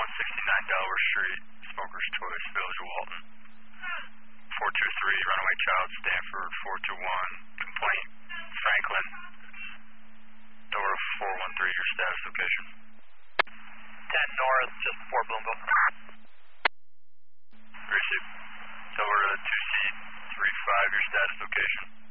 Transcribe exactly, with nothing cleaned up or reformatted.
one sixty-nine Delaware Street, Smoker's Choice, Village of Walton. four two three, runaway child, Stanford, four two one, complaint, Franklin. Door four one three, your status location. ten North, just before Bloomville.